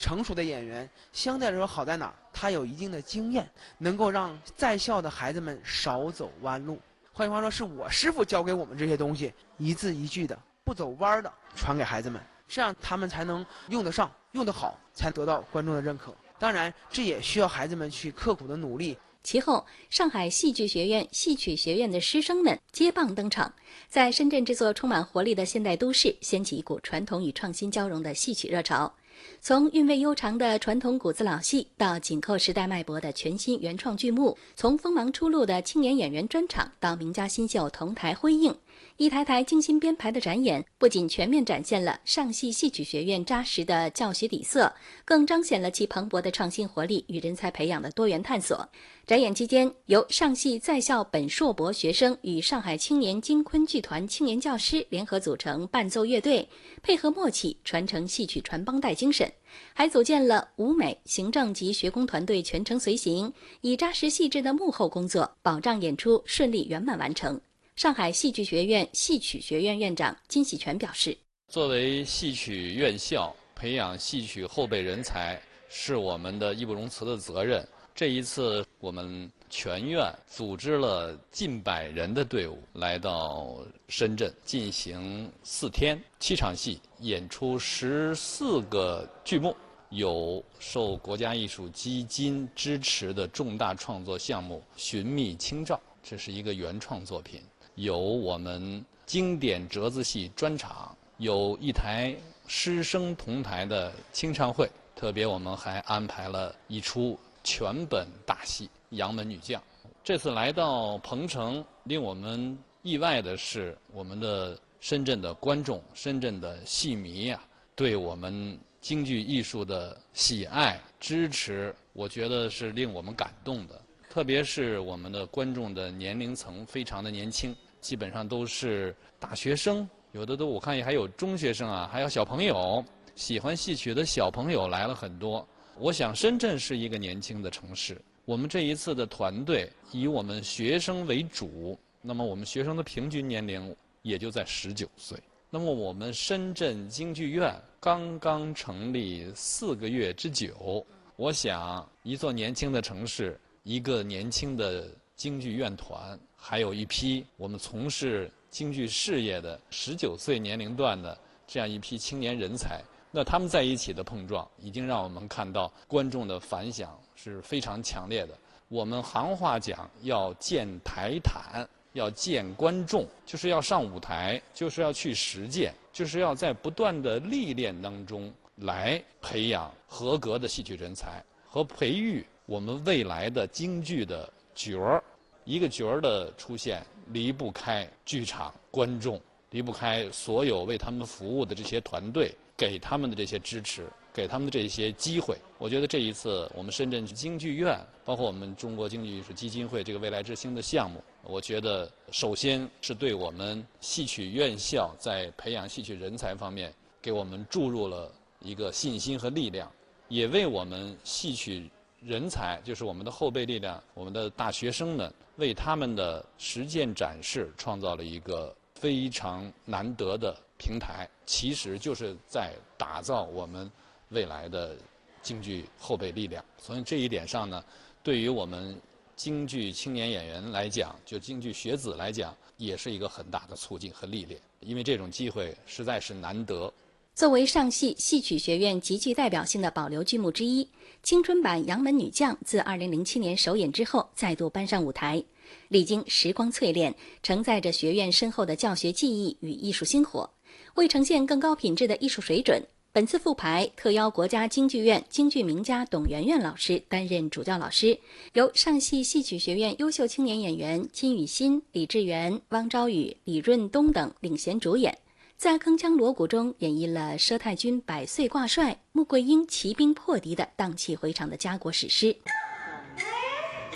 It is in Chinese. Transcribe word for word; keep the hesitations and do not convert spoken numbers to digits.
成熟的演员相对来说好在哪儿？他有一定的经验，能够让在校的孩子们少走弯路。换句话说，是我师傅教给我们这些东西，一字一句的，不走弯的传给孩子们，这样他们才能用得上、用得好，才得到观众的认可。当然，这也需要孩子们去刻苦的努力。 其后，上海戏剧学院戏曲学院的师生们接棒登场，在深圳这座充满活力的现代都市，掀起一股传统与创新交融的戏曲热潮。从韵味悠长的传统古字老戏，到紧扣时代脉搏的全新原创剧目，从锋芒初露的青年演员专场到名家新秀同台辉映，一台台精心编排的展演，不仅全面展现了上戏戏曲学院扎实的教学底色，更彰显了其蓬勃的创新活力与人才培养的多元探索。展演期间，由上戏在校本硕博学生与上海青年京昆剧团青年教师联合组成伴奏乐队，配合默契传承戏曲传帮带精神，还组建了舞美、行政及学工团队全程随行，以扎实细致的幕后工作，保障演出顺利圆满完成。上海戏剧学院戏曲学院院长金喜全表示， 作为戏曲院校，培养戏曲后备人才是我们的义不容辞的责任。这一次我们全院组织了近百人的队伍来到深圳进行四天七场戏，演出十四个剧目，有受国家艺术基金支持的重大创作项目《寻觅清照》，这是一个原创作品，有我们经典折子戏专场，有一台师生同台的清唱会，特别我们还安排了一出全本大戏《杨门女将》。这次来到鹏城，令我们意外的是，我们的深圳的观众、深圳的戏迷啊，对我们京剧艺术的喜爱、支持，我觉得是令我们感动的。特别是我们的观众的年龄层非常的年轻，基本上都是大学生，有的都我看还有中学生啊，还有小朋友，喜欢戏曲的小朋友来了很多。我想深圳是一个年轻的城市，我们这一次的团队以我们学生为主，那么我们学生的平均年龄也就在十九岁。那么我们深圳京剧院刚刚成立四个月之久，我想一座年轻的城市，一个年轻的京剧院团，还有一批我们从事京剧事业的十九岁年龄段的这样一批青年人才，那他们在一起的碰撞，已经让我们看到观众的反响是非常强烈的。我们行话讲要见台坦，要见观众，就是要上舞台，就是要去实践，就是要在不断的历练当中来培养合格的戏曲人才和培育我们未来的京剧的角儿。一个角儿的出现离不开剧场、观众，离不开所有为他们服务的这些团队，给他们的这些支持，给他们的这些机会。我觉得这一次我们深圳京剧院，包括我们中国京剧艺术基金会这个未来之星的项目，我觉得首先是对我们戏曲院校在培养戏曲人才方面给我们注入了一个信心和力量，也为我们戏曲人才，就是我们的后备力量，我们的大学生们，为他们的实践展示创造了一个非常难得的平台，其实就是在打造我们未来的京剧后备力量。所以这一点上呢，对于我们京剧青年演员来讲，就京剧学子来讲，也是一个很大的促进和历练，因为这种机会实在是难得。 作为上戏戏曲学院极具代表性的保留剧目之一，青春版《杨门女将》自二零零七年首演之后再度搬上舞台，历经时光淬炼，承载着学院深厚的教学技艺与艺术薪火。为呈现更高品质的艺术水准，本次复排特邀国家京剧院京剧名家董媛媛老师担任主教老师，由上戏戏曲学院优秀青年演员金宇欣、李志源、汪昭宇、李润东等领衔主演，在铿锵锣鼓中演绎了佘太君百岁挂帅、穆桂英骑兵破敌的荡气回肠的家国史诗。